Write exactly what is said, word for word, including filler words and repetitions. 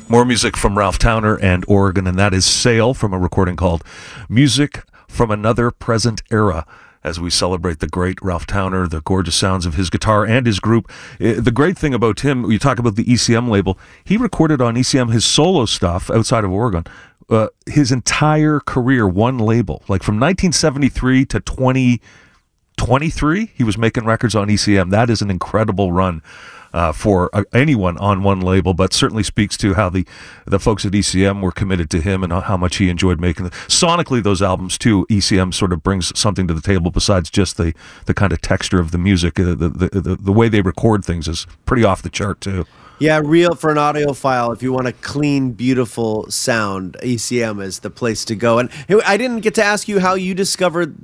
More music from Ralph Towner and Oregon, and that is Sail from a recording called Music from Another Present Era, as we celebrate the great Ralph Towner, the gorgeous sounds of his guitar and his group. The great thing about him, you talk about the E C M label, he recorded on E C M his solo stuff outside of Oregon. Uh, his entire career, one label. Like from nineteen seventy-three to twenty twenty-three, he was making records on E C M. That is an incredible run uh, for uh, anyone on one label, but certainly speaks to how the, the folks at E C M were committed to him and how much he enjoyed making them. Sonically, those albums, too, E C M sort of brings something to the table besides just the, the kind of texture of the music. Uh, the, the, the, the way they record things is pretty off the chart, too. Yeah, real for an audiophile, if you want a clean, beautiful sound, E C M is the place to go. And I didn't get to ask you how you discovered